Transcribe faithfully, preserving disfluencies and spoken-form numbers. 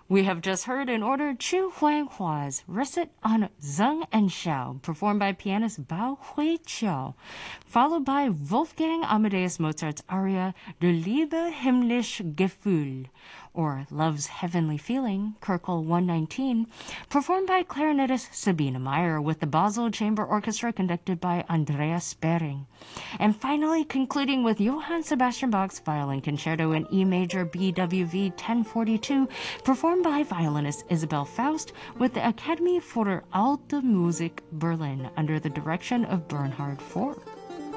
We have just heard in order Chu Huanghua's Recit on Zheng and Xiao, performed by pianist Bao Huiqiao, followed by Wolfgang Amadeus Mozart's aria De Liebe himmlisch Gefühl, or Love's Heavenly Feeling, Kerkel one nineteen, performed by clarinetist Sabine Meyer with the Basel Chamber Orchestra conducted by Andreas Bering. And finally, concluding with Johann Sebastian Bach's Violin Concerto in E major B W V ten forty-two, performed by violinist Isabel Faust with the Academy für Alte Musik Berlin under the direction of Bernhard Foer.